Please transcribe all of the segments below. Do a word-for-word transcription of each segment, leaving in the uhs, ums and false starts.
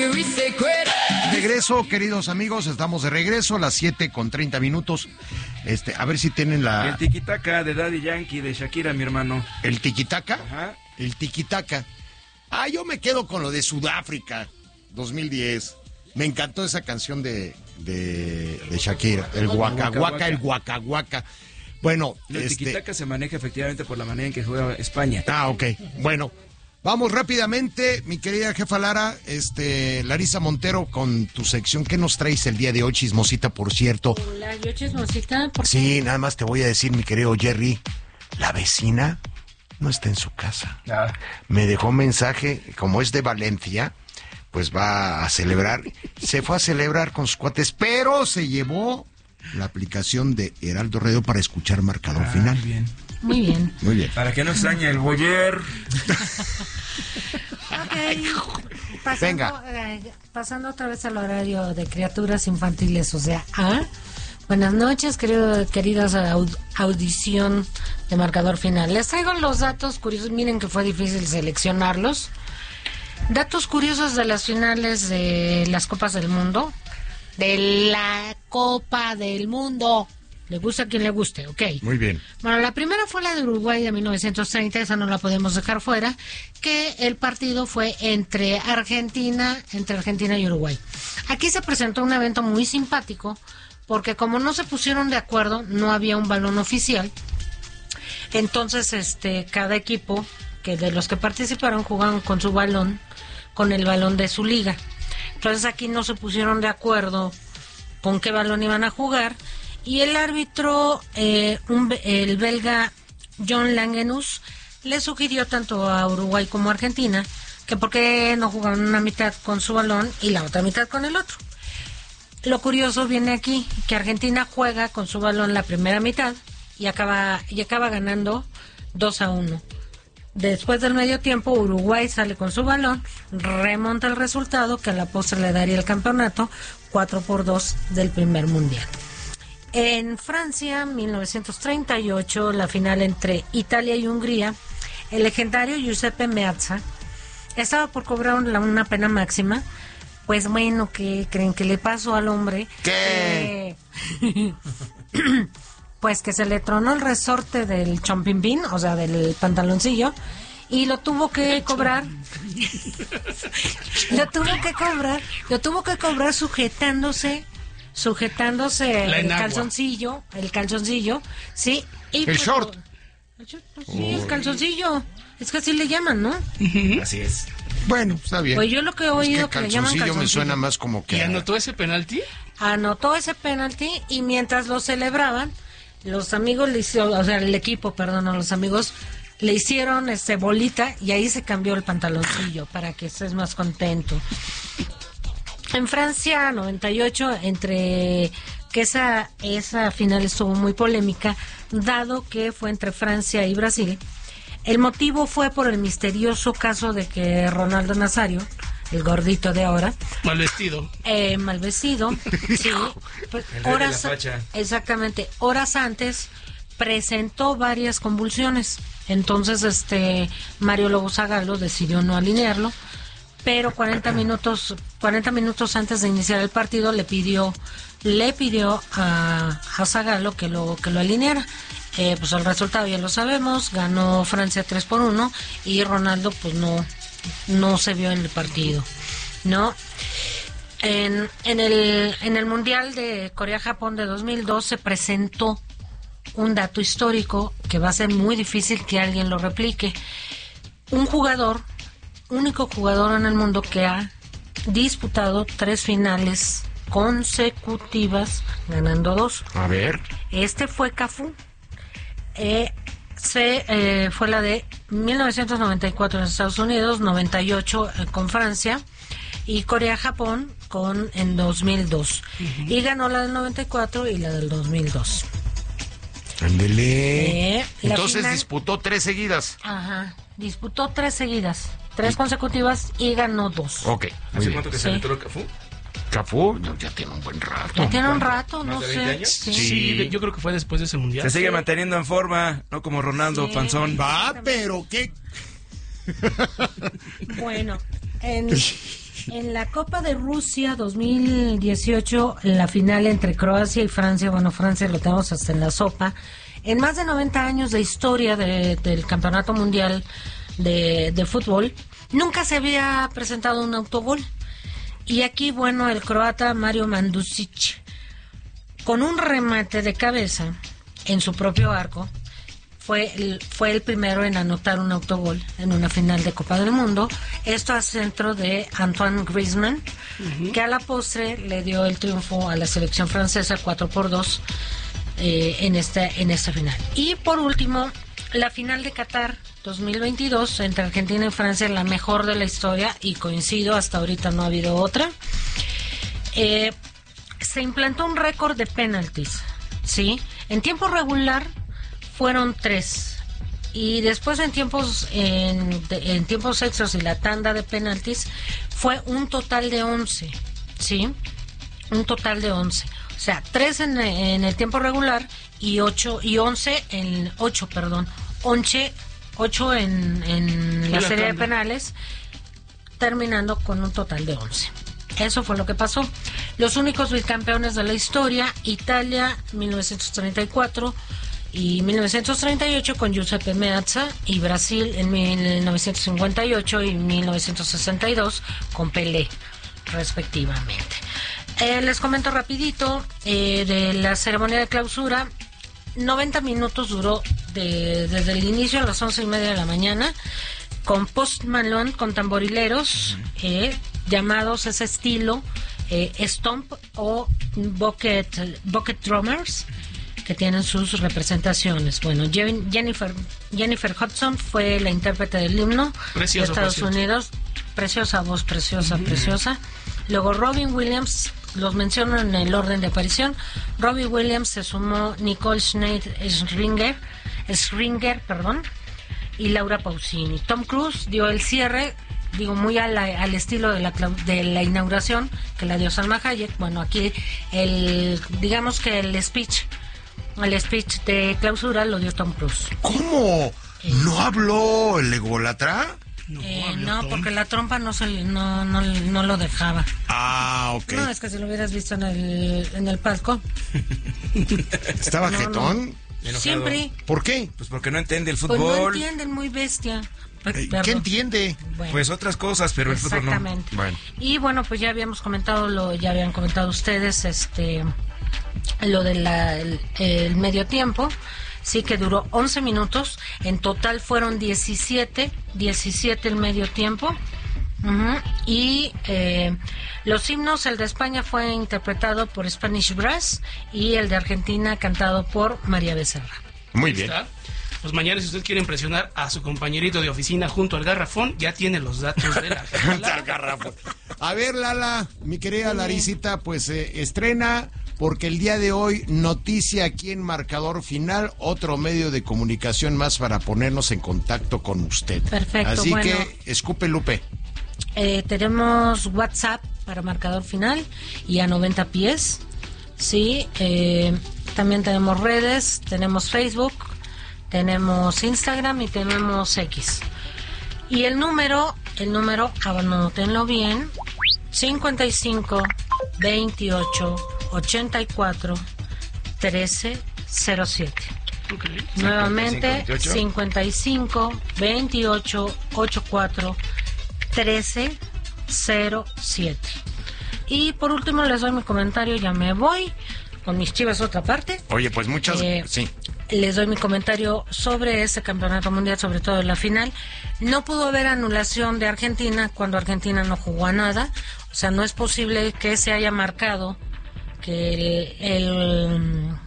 Regreso, queridos amigos, estamos de regreso a las siete con treinta minutos. Este, a ver si tienen la... El tiquitaca de Daddy Yankee, de Shakira, mi hermano. ¿El tiquitaca? Ajá. El tiquitaca. Ah, yo me quedo con lo de Sudáfrica, dos mil diez. Me encantó esa canción de, de, de Shakira. El Waka Waka, el Waka Waka. Bueno, el este... tiquitaca se maneja efectivamente por la manera en que juega España. Ah, ok. Bueno, vamos rápidamente, mi querida jefa Lara, este, Larisa Montero, con tu sección. ¿Qué nos traes el día de hoy, chismosita, por cierto? Hola, yo chismosita. ¿Por Sí, nada más te voy a decir, mi querido Jerry, la vecina no está en su casa. Ah. Me dejó un mensaje, como es de Valencia, pues va a celebrar. Se fue a celebrar con sus cuates, pero se llevó la aplicación de Heraldo Radio para escuchar marcador Ah, final. Muy bien. Muy bien. Muy bien. Para que no extrañe el boyer. Ok. Pasando, Venga. eh, pasando otra vez al horario de criaturas infantiles, o sea, ¿ah? Buenas noches, querido, queridas aud- audición de marcador final. Les traigo los datos curiosos. Miren que fue difícil seleccionarlos. Datos curiosos de las finales de las Copas del Mundo. De la Copa del Mundo. Le gusta a quien le guste, ok. Muy bien. Bueno, la primera fue la de Uruguay de mil novecientos treinta, esa no la podemos dejar fuera, que el partido fue entre Argentina, entre Argentina y Uruguay. Aquí se presentó un evento muy simpático, porque como no se pusieron de acuerdo, no había un balón oficial. Entonces, este, cada equipo, que de los que participaron, jugaban con su balón, con el balón de su liga. Entonces aquí no se pusieron de acuerdo con qué balón iban a jugar, y el árbitro, eh, un, el belga John Langenus, le sugirió tanto a Uruguay como a Argentina que por qué no jugaban una mitad con su balón y la otra mitad con el otro. Lo curioso viene aquí, que Argentina juega con su balón la primera mitad y acaba, y acaba ganando dos a uno. Después del medio tiempo, Uruguay sale con su balón, remonta el resultado, que a la postre le daría el campeonato cuatro por dos del primer mundial. En Francia, mil novecientos treinta y ocho, la final entre Italia y Hungría, el legendario Giuseppe Meazza estaba por cobrar una, una pena máxima. Pues bueno, ¿qué creen que le pasó al hombre? ¿Qué? Eh, pues que se le tronó el resorte del chompimpín, o sea, del pantaloncillo, y lo tuvo que cobrar. lo tuvo que cobrar, lo tuvo que cobrar sujetándose, sujetándose La el enagua. calzoncillo, el calzoncillo, sí. Y El pues, short. el short, pues sí, el calzoncillo. Es que así le llaman, ¿no? Así es. Bueno, está bien. Pues yo lo que he Es oído que que le llaman calzoncillo me calzoncillo. suena más como que... ¿Y a- anotó ese penalti? Anotó ese penalti y mientras lo celebraban, los amigos le hicieron, o sea, el equipo, perdón, los amigos le hicieron este bolita y ahí se cambió el pantaloncillo para que estés más contento. En Francia noventa y ocho, entre que esa esa final estuvo muy polémica, dado que fue entre Francia y Brasil. El motivo fue por el misterioso caso de que Ronaldo Nazario, el gordito de ahora, Mal vestido. eh, mal vestido, sí, pues, El rey de la horas, facha. exactamente, horas antes presentó varias convulsiones. Entonces, este Mario Lobo Zagallo decidió no alinearlo, pero cuarenta minutos, cuarenta minutos antes de iniciar el partido le pidió, le pidió a, a Zagallo que lo que lo alineara. Eh, pues el resultado ya lo sabemos, ganó Francia tres por uno y Ronaldo pues no no se vio en el partido, ¿no? En, en el en el Mundial de Corea-Japón de dos mil dos se presentó un dato histórico que va a ser muy difícil que alguien lo replique. Un jugador, único jugador en el mundo que ha disputado tres finales consecutivas, ganando dos. A ver. Este fue Cafú. Eh, se, eh, fue la de mil novecientos noventa y cuatro en Estados Unidos, noventa y ocho eh, con Francia y Corea-Japón con en dos mil dos. Uh-huh. Y ganó la del noventa y cuatro y la del dos mil dos. Ándele. Eh, la Entonces final- disputó tres seguidas. Ajá, disputó tres seguidas, tres consecutivas y ganó dos. Ok. muy ¿Hace bien. cuánto que Sí. se retiró Cafú? Cafú no, ya tiene un buen rato. Ya tiene un rato, ¿Más no de veinte sé. años? Sí. Sí, de- yo creo que fue después de ese mundial. Se sigue manteniendo en forma, no como Ronaldo, Sí. panzón. Va, pero qué... Bueno, en, En la Copa de Rusia dos mil dieciocho, la final entre Croacia y Francia, bueno, Francia lo tenemos hasta en la sopa. En más de noventa años de historia de, del Campeonato Mundial de, de Fútbol, nunca se había presentado un autogol. Y aquí, bueno, el croata Mario Mandzukic, con un remate de cabeza en su propio arco, fue el, fue el primero en anotar un autogol en una final de Copa del Mundo. Esto a centro de Antoine Griezmann, uh-huh. que a la postre le dio el triunfo a la selección francesa cuatro por dos eh, en, esta, en esta final. Y por último, la final de Qatar dos mil veintidós entre Argentina y Francia, la mejor de la historia, y coincido, hasta ahorita no ha habido otra. Eh, se implantó un récord de penaltis, ¿sí? En tiempo regular fueron tres, y después en tiempos en, de, en tiempos extras y la tanda de penaltis fue un total de once, ¿sí? Un total de once. O sea, tres en, en el tiempo regular y ocho y once en ocho, perdón, once, ocho en, en la serie de penales, terminando con un total de once. Eso fue lo que pasó. Los únicos bicampeones de la historia: Italia mil novecientos treinta y cuatro y mil novecientos treinta y ocho con Giuseppe Meazza, y Brasil en mil novecientos cincuenta y ocho y mil novecientos sesenta y dos con Pelé, respectivamente. Eh, les comento rapidito eh, de la ceremonia de clausura. noventa minutos duró de, desde el inicio a las once y media de la mañana, con Post Malone, con tamborileros eh, llamados ese estilo eh, Stomp o Bucket, bucket Drummers, que tienen sus representaciones. Bueno, Jennifer Jennifer Hudson fue la intérprete del himno precioso, de Estados precioso. Unidos. Preciosa voz, preciosa, mm. preciosa. Luego Robin Williams, los menciono en el orden de aparición. Robin Williams se sumó, Nicole Scherzinger, Scherzinger, perdón, y Laura Pausini. Tom Cruise dio el cierre, digo, muy a la, al estilo de la, de la inauguración que la dio Salma Hayek. Bueno, aquí el, digamos que el speech, el speech de clausura lo dio Tom Cruise. ¿Cómo? Eh, ¿No habló el ególatra? No, eh, no porque la trompa no, se, no, no, no lo dejaba. Ah, ok. No, es que si lo hubieras visto en el, en el palco. ¿Estaba no, jetón? No. Siempre. ¿Por qué? Pues porque no entiende el fútbol. Pues no entienden, muy bestia. Eh, ¿Qué entiende? Bueno, pues otras cosas, pero el fútbol no. Exactamente. Bueno. Y bueno, pues ya habíamos comentado, lo ya habían comentado ustedes, este, lo del el, el medio tiempo. Sí, que duró once minutos. En total fueron diecisiete, diecisiete el medio tiempo. Uh-huh. Y eh, los himnos, el de España fue interpretado por Spanish Brass y el de Argentina cantado por María Becerra. Muy bien. Pues mañana, si usted quiere impresionar a su compañerito de oficina junto al garrafón, ya tiene los datos de la al garrafón. A ver, Lala, mi querida sí. Laricita, pues eh, estrena... Porque el día de hoy, noticia aquí en Marcador Final, otro medio de comunicación más para ponernos en contacto con usted. Perfecto. Así bueno, que, escupe, Lupe. Eh, tenemos WhatsApp para Marcador Final y a noventa pies. Sí, eh, también tenemos redes, tenemos Facebook, tenemos Instagram y tenemos X. Y el número, el número, anótenlo bien, cincuenta y cinco, veintiocho, ochenta y cuatro, trece, cero siete. Okay. Nuevamente cincuenta y cinco, veintiocho, ochenta y cuatro, trece, cero siete. Y por último les doy mi comentario, ya me voy con mis Chivas otra parte. Oye, pues muchas eh, sí. Les doy mi comentario sobre este campeonato mundial, sobre todo en la final. No pudo haber anulación de Argentina cuando Argentina no jugó a nada. O sea, no es posible que se haya marcado que el, el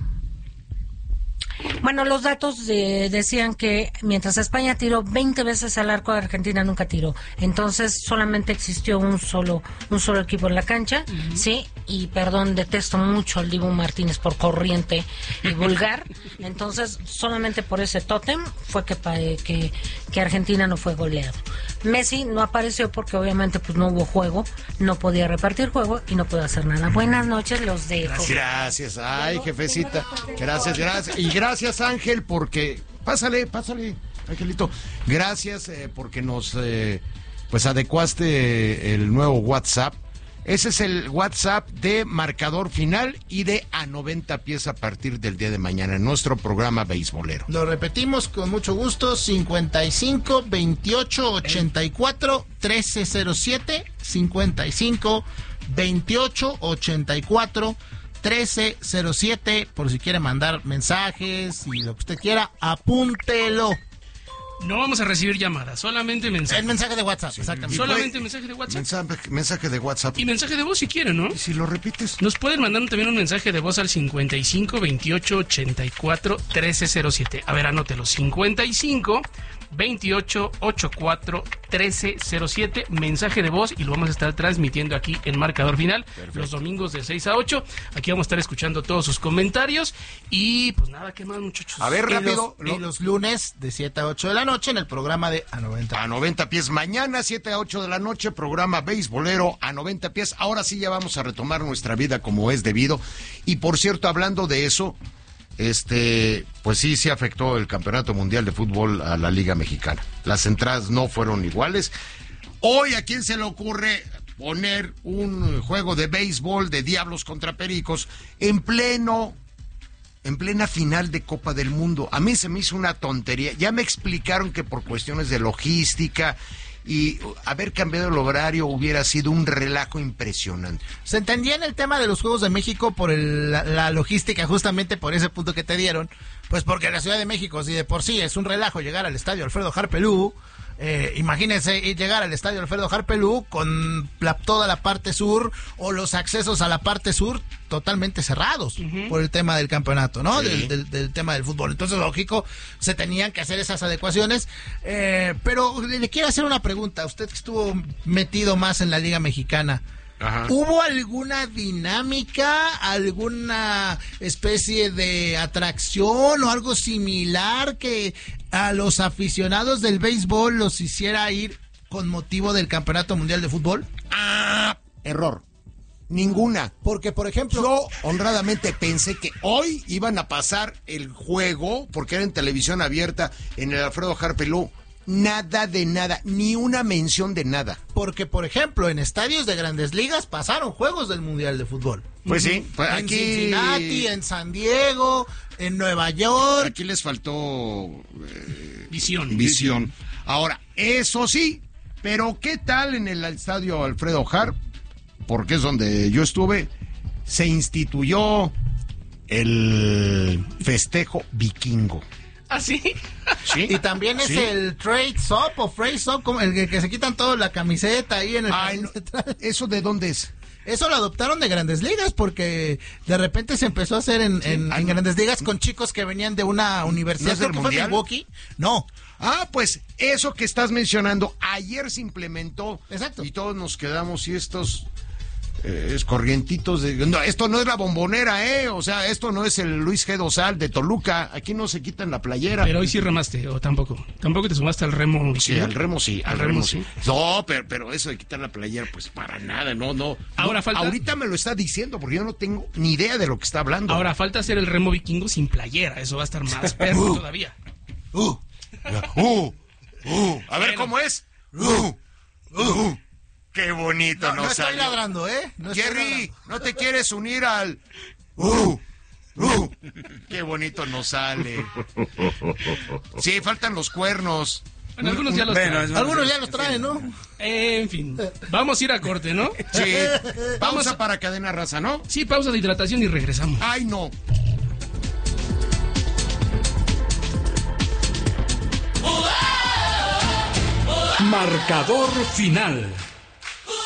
bueno, los datos de, decían que mientras España tiró veinte veces al arco, Argentina nunca tiró. Entonces solamente existió un solo un solo equipo en la cancha, uh-huh. sí. Y perdón, detesto mucho al Dibu Martínez por corriente y vulgar. Entonces solamente por ese tótem fue que, que que Argentina no fue goleado. Messi no apareció porque obviamente pues no hubo juego, no podía repartir juego y no pudo hacer nada. Buenas noches, los dejo. Gracias, ay, jefecita. Gracias, gracias. Y gracias, Ángel, porque... Pásale, pásale, Angelito. Gracias eh, porque nos... Eh, pues adecuaste el nuevo WhatsApp. Ese es el WhatsApp de Marcador Final y de A noventa Pies a partir del día de mañana en nuestro programa beisbolero. Lo repetimos con mucho gusto, cincuenta y cinco, veintiocho, ochenta y cuatro, trece cero siete, cincuenta y cinco, veintiocho, ochenta y cuatro, trece cero siete, por si quiere mandar mensajes y lo que usted quiera, apúntelo. No vamos a recibir llamadas, solamente mensajes. El mensaje de WhatsApp, sí, exactamente. Solamente mensaje de WhatsApp. Mensaje, mensaje de WhatsApp. Y mensaje de voz si quieren, ¿no? ¿Y si lo repites? Nos pueden mandar también un mensaje de voz al cincuenta y cinco, veintiocho, ochenta y cuatro, trece cero siete. A ver, anótelo. cincuenta y cinco, veintiocho, ochenta y cuatro, trece cero siete. Mensaje de voz y lo vamos a estar transmitiendo aquí en Marcador Final. Perfecto. Los domingos de seis a ocho. Aquí vamos a estar escuchando todos sus comentarios. Y pues nada, ¿qué más, muchachos? A ver, rápido. Y los, y los lunes de siete a ocho de la noche en el programa de A noventa. A noventa Pies. Mañana, siete a ocho de la noche, programa beisbolero A noventa Pies. Ahora sí ya vamos a retomar nuestra vida como es debido. Y por cierto, hablando de eso, este, pues sí, sí afectó el Campeonato Mundial de Fútbol a la Liga Mexicana. Las entradas no fueron iguales. Hoy, ¿a quién se le ocurre poner un juego de béisbol de Diablos contra Pericos en pleno... en plena final de Copa del Mundo? A mí se me hizo una tontería. Ya me explicaron que por cuestiones de logística y haber cambiado el horario hubiera sido un relajo impresionante. Se entendía en el tema de los Juegos de México por el, la, la logística, justamente por ese punto que te dieron, pues porque la Ciudad de México, si de por sí es un relajo llegar al estadio Alfredo Harpelú, Eh, imagínense llegar al estadio Alfredo Harpelú con la, toda la parte sur o los accesos a la parte sur totalmente cerrados uh-huh. por el tema del campeonato, ¿no? Sí. Del, del, del tema del fútbol. Entonces, lógico, se tenían que hacer esas adecuaciones. Eh, pero le quiero hacer una pregunta. Usted que estuvo metido más en la Liga Mexicana, Ajá. ¿hubo alguna dinámica, alguna especie de atracción o algo similar que a los aficionados del béisbol los hiciera ir con motivo del Campeonato Mundial de Fútbol? Ah, error. Ninguna. Porque, por ejemplo... Yo honradamente pensé que hoy iban a pasar el juego, porque era en televisión abierta, en el Alfredo Harpelú. Nada de nada, ni una mención de nada. Porque, por ejemplo, en estadios de Grandes Ligas pasaron juegos del Mundial de Fútbol. Pues sí, pues en aquí... Cincinnati, en San Diego, en Nueva York. Aquí les faltó... Eh, visión. Visión. Ahora, eso sí, pero ¿qué tal en el estadio Alfredo Harp? Porque es donde yo estuve, se instituyó el festejo vikingo. ¿Ah, sí? Sí. Y también es ¿Sí? el trade up o phrase up, como el que, que se quitan toda la camiseta ahí en el Ay, no, ¿eso de dónde es? Eso lo adoptaron de Grandes Ligas porque de repente se empezó a hacer en, sí. en, en Grandes Ligas con chicos que venían de una universidad. ¿No es del mundial? Milwaukee. No. Ah, pues eso que estás mencionando, ayer se implementó. Exacto. Y todos nos quedamos y estos... Eh, es corrientitos de... No, esto no es la Bombonera, ¿eh? O sea, esto no es el Luis G. Dosal de Toluca. Aquí no se quitan la playera. Pero hoy sí remaste, o tampoco. Tampoco te sumaste al remo. Sí, ¿sí? al remo sí. Al, al remo, remo sí. sí. No, pero, pero eso de quitar la playera, pues para nada, no, no. Ahora no, falta... Ahorita me lo está diciendo porque yo no tengo ni idea de lo que está hablando. Ahora falta hacer el remo vikingo sin playera. Eso va a estar más perro uh, todavía. Uh, uh, uh. A ver, bueno. ¿Cómo es? Uh, uh. Qué bonito no, nos no estoy salió. ladrando, ¿eh? No Jerry, ¿no te quieres unir al... Uh, uh, qué bonito nos sale. Sí, faltan los cuernos. Bueno, algunos ya los bueno, traen. Algunos ya los traen, ¿no? Eh, en fin, vamos a ir a corte, ¿no? Sí. Pausa a... para Cadena Raza, ¿no? Sí, pausa de hidratación y regresamos. Ay, no. Marcador Final.